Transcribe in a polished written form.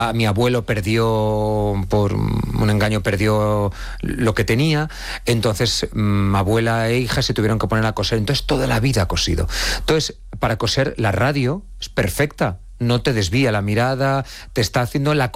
a mi abuelo perdió, por un engaño, perdió lo que tenía. Entonces, abuela e hija se tuvieron que poner a coser. Entonces, toda la vida ha cosido. Entonces, para coser, la radio es perfecta. No te desvía la mirada, te está haciendo la